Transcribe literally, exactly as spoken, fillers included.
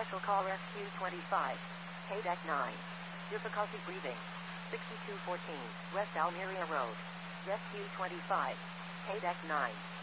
Special call Rescue twenty-five. K-Deck nine. Difficulty breathing. sixty-two fourteen, West Almeria Road. Rescue twenty-five. K-Deck nine.